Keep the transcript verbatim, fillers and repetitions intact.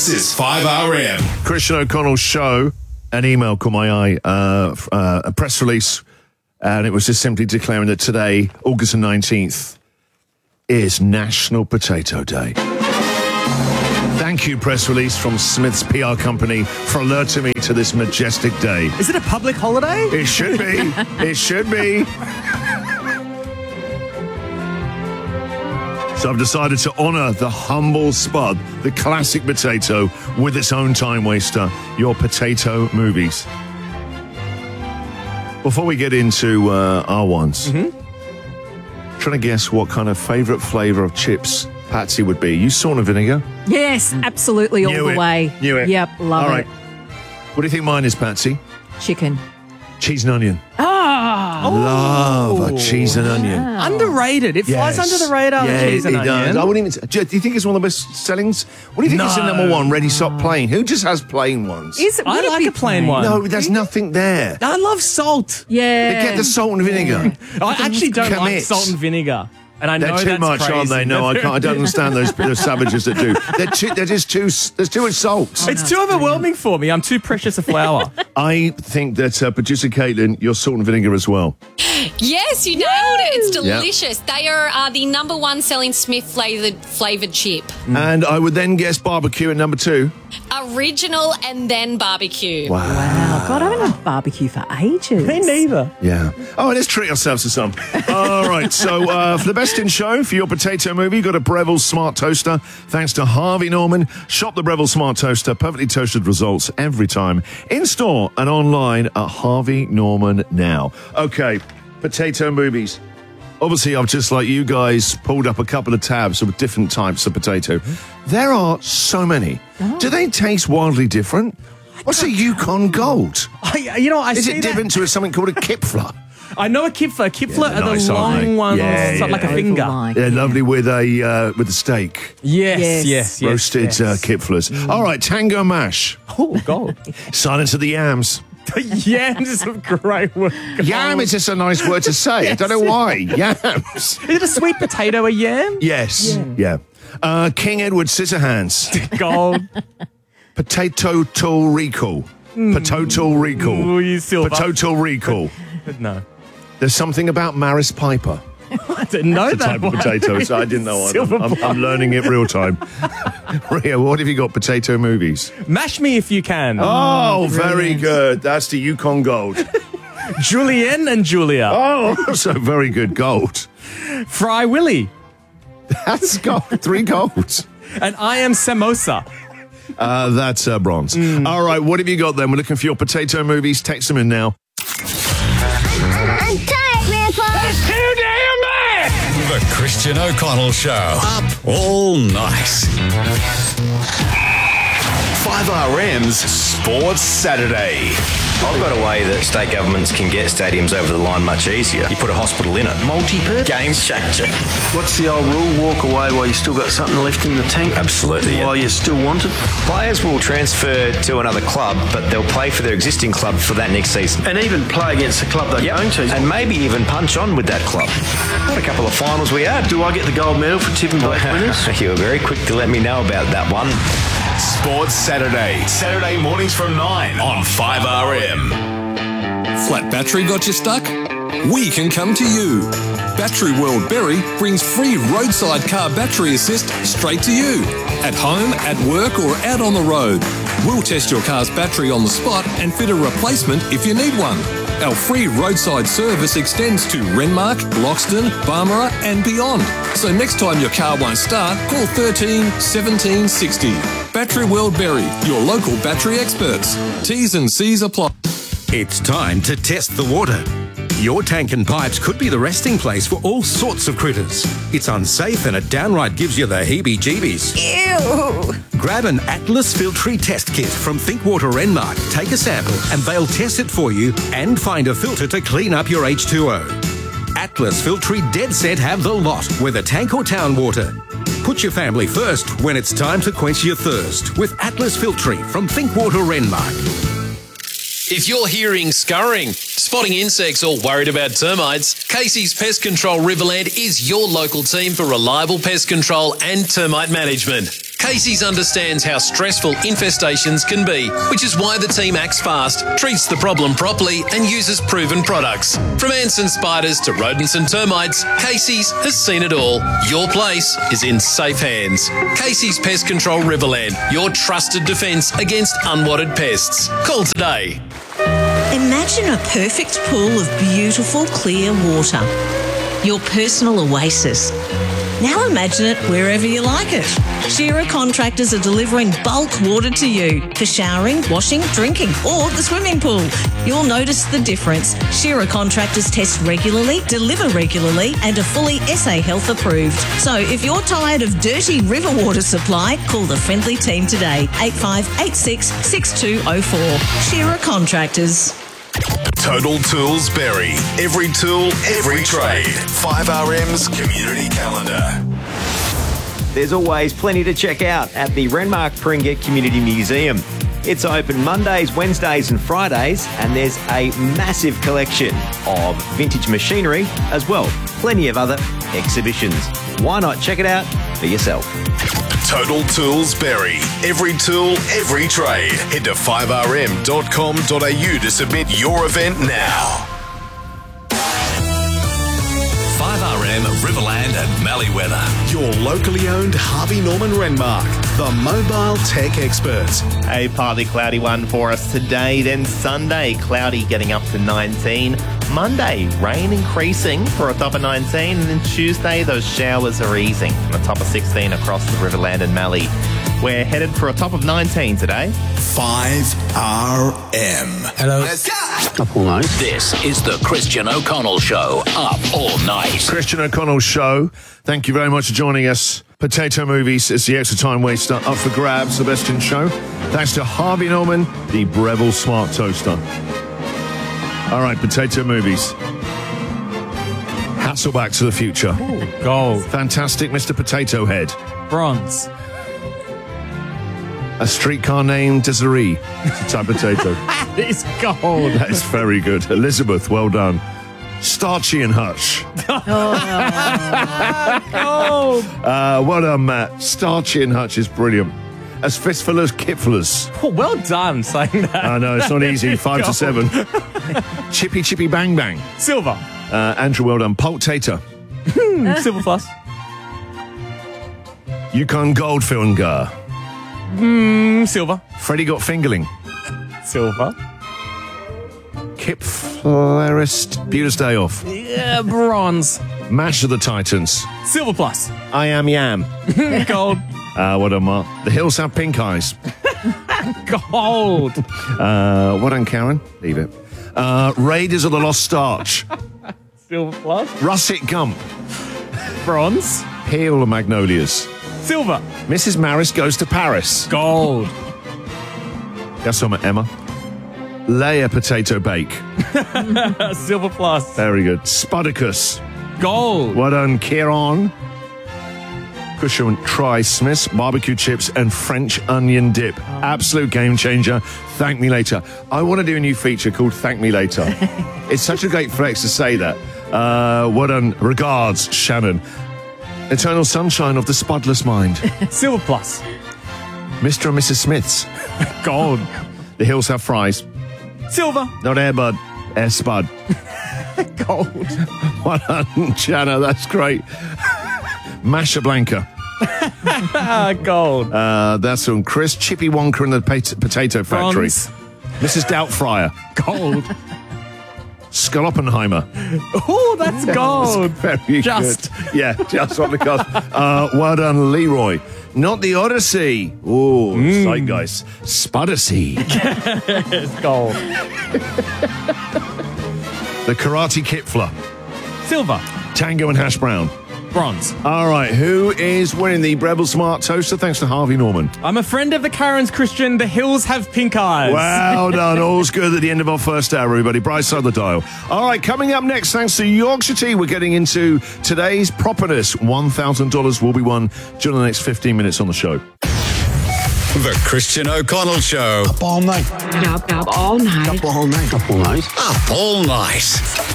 This is five R M. Christian O'Connell's show, an email caught my eye, uh, uh, a press release, and it was just simply declaring that today, August the nineteenth, is National Potato Day. Thank you, press release from Smith's P R company, for alerting me to this majestic day. Is it a public holiday? It should be. It should be. So I've decided to honour the humble spud, the classic potato, with its own time waster, your potato movies. Before we get into uh, our ones, mm-hmm. trying to guess what kind of favourite flavour of chips Patsy would be. You salt and vinegar? Yes, absolutely, all Knew the it. way. Knew it. Yep, love all right. it. What do you think mine is, Patsy? Chicken. Cheese and onion. Ah, Love a cheese and onion. Underrated. It flies Yes. under the radar. Yeah, cheese and it onion. does. I wouldn't even. Do you think it's one of the best sellings? What do you think is the No. number one? Ready, stop, plain. Who just has plain ones? Is it? I would it like be a plain one. No, there's nothing there. I love salt. Yeah. They get the salt and vinegar. I actually don't like Commit. salt and vinegar. And I They're know too that's much, crazy. aren't they? No, I can't. I don't understand those, those savages that do. They're too. They're just too. There's too much salt. It's too overwhelming for me. I'm too precious a flour. I think that uh, producer Caitlin, you're salt and vinegar as well. Yes, you nailed it. It's delicious. They are uh, the number one selling Smith flavoured flavoured chip. Mm. And I would then guess barbecue at number two. Original and then barbecue. Wow. Wow, God, I haven't had barbecue for ages. Me neither. Yeah. Oh, let's treat ourselves to some. All right. So uh, for the best in show, for your potato movie, you've got a Breville Smart Toaster. Thanks to Harvey Norman. Shop the Breville Smart Toaster. Perfectly toasted results every time. In store and online at Harvey Norman now. Okay. Potato movies. Obviously, I've just like you guys pulled up a couple of tabs of different types of potato. There are so many. Oh. Do they taste wildly different? What's a Yukon Gold? I, you know, I Is see it that. different to something called a Kipfler? I know a kipfler. Kipfler Yeah, are nice, the aren't they? long ones, Yeah, sort of like a yeah. finger. Oval-like, They're yeah. lovely with a uh, with a steak. Yes, Yes. yes, yes. Roasted yes. Uh, Kipflers. All right, Tango Mash. Oh, God. Silence of the Yams. Yams is a great word. Yam is just a nice word to say. I don't know why. Yams. Is it a sweet potato, a yam? Yes. Yeah. Uh, King Edward Scissorhands. Gold. Potato Tool Recall. Potato Recall. Ooh, you silver. Potato Recall. No. There's something about Maris Piper. I didn't know The that type of one. potato. So I didn't know. I'm, Silver I'm, I'm learning it real time. Ria, what have you got? Potato movies. Mash me if you can. Oh, very brilliant. good. That's the Yukon Gold. Julienne and Julia. Oh, also very good gold. Fry Willy. That's gold. Three golds. And I am Samosa. Uh, that's uh, bronze. Mm. All right, what have you got then? We're looking for your potato movies. Text them in now. The Christian O'Connell Show. Up all night. five R M's Sports Saturday. I've got a way that state governments can get stadiums over the line much easier. You put a hospital in it. Multi-purpose. Game changer. What's the old rule? Walk away while you still got something left in the tank? Absolutely, yeah. While you still want it? Players will transfer to another club, but they'll play for their existing club for that next season. And even play against the club they're Yep. going to. And maybe even punch on with that club. What a couple of finals we had. Do I get the gold medal for tipping both winners? You were very quick to let me know about that one. Sports Saturday. Saturday mornings from nine on five R M. Flat battery got you stuck? We can come to you. Battery World Berry brings free roadside car battery assist straight to you. At home, at work or out on the road. We'll test your car's battery on the spot and fit a replacement if you need one. Our free roadside service extends to Renmark, Loxton, Barmera and beyond. So next time your car won't start, call thirteen seventeen sixty. Battery World Berry, your local battery experts. T's and C's apply. It's time to test the water. Your tank and pipes could be the resting place for all sorts of critters. It's unsafe and it downright gives you the heebie-jeebies. Ew. Grab an Atlas Filtry test kit from Thinkwater Renmark, take a sample and they'll test it for you and find a filter to clean up your H two O. Atlas Filtry Dead Set have the lot, whether tank or town water. Put your family first when it's time to quench your thirst with Atlas Filtry from Thinkwater Renmark. If you're hearing scurrying, spotting insects or worried about termites, Casey's Pest Control Riverland is your local team for reliable pest control and termite management. Casey's understands how stressful infestations can be, which is why the team acts fast, treats the problem properly, and uses proven products. From ants and spiders to rodents and termites, Casey's has seen it all. Your place is in safe hands. Casey's Pest Control Riverland, your trusted defence against unwanted pests. Call today. Imagine a perfect pool of beautiful, clear water. Your personal oasis. Now imagine it wherever you like it. Shearer Contractors are delivering bulk water to you for showering, washing, drinking, or the swimming pool. You'll notice the difference. Shearer Contractors test regularly, deliver regularly, and are fully S A Health approved. So if you're tired of dirty river water supply, call the friendly team today. eight five eight six, six two zero four. Shearer Contractors. Total Tools Berry. Every tool, every trade. five R M's community calendar. There's always plenty to check out at the Renmark Pringa Community Museum. It's open Mondays, Wednesdays and Fridays, and there's a massive collection of vintage machinery as well. Plenty of other exhibitions. Why not check it out for yourself? Total Tools Berry. Every tool, every trade. Head to five R M dot com dot A U to submit your event now. five R M Riverland and Mallywether. Your locally owned Harvey Norman Renmark, the mobile tech experts. A partly cloudy one for us today, then Sunday, cloudy getting up to nineteen. Monday, rain increasing for a top of nineteen, and then Tuesday, those showers are easing from a top of sixteen across the Riverland and Mallee. We're headed for a top of nineteen today. five R M. Hello. Let's go. Up all night. This is the Christian O'Connell Show. Up all night. Christian O'Connell Show. Thank you very much for joining us. Potato Movies is the extra time waster up for grabs. The best in show. Thanks to Harvey Norman, the Breville Smart Toaster. All right, Potato Movies. Hasselback to the future. Ooh, gold. Fantastic, Mister Potato Head. Bronze. A streetcar named Desiree. It's a type of potato. It's gold. That is very good. Elizabeth, well done. Starchy and Hutch. Gold. Uh, well done, Matt. Starchy and Hutch is brilliant. As fistful as kipfulous. Oh, well done saying that. I know, it's not easy. Five to seven. Chippy Chippy Bang Bang. Silver. Uh, Andrew, well done. Pulp Tater. Silver plus. Yukon Goldfinger. Mm, silver. Freddie Got Fingerling. Silver. Kip Flarist. Buter's Day Off. Yeah, bronze. Mash of the Titans. Silver plus. I Am Yam. Gold. Uh, what done, Mark? The Hills Have Pink Eyes. Gold. Uh, what done, Karen? Leave it. Uh, Raiders of the Lost Starch. Silver plus. Russet Gump. Bronze. Peel of Magnolias. Silver. Missus Maris Goes to Paris. Gold. Guess what, Emma? Layer Potato Bake. Silver plus. Very good. Spuddicus. Gold. Well done, Kieran. Cushion Tri Smiths, barbecue chips, and French onion dip. Absolute game changer. Thank me later. I want to do a new feature called Thank Me Later. It's such a great flex to say that. Uh, well done. Regards, Shannon. Eternal Sunshine of the Spudless Mind. Silver plus. Mister and Missus Smiths. Gold. The Hills Have Fries. Silver. Not Air Bud. Air Spud. Gold. Well done, Jana. That's great. Masha Blanca. Gold. Uh, that's from Chris. Chippy Wonka and the Pot- Potato Factory. Bronze. Missus Doubtfryer. Gold. Skoloppenheimer. Oh, that's gold. Very Just. good. Yeah, just on the cusp. Uh, well done, Leroy. Not the Odyssey. Oh, Mm. zeitgeist. Spudacy. It's gold. The Karate Kitfler. Silver. Tango and Hash Brown. Bronze. All right, who is winning the Breville Smart Toaster? Thanks to Harvey Norman. I'm a friend of the Karens, Christian. The Hills Have Pink Eyes. Well done. All's good at the end of our first hour, everybody. Bright side of the dial. All right, coming up next, thanks to Yorkshire Tea, we're getting into today's properness. one thousand dollars will be won during the next fifteen minutes on the show. The Christian O'Connell Show. Up all night. Up, up all night. Up all night. Up all night. Up all night.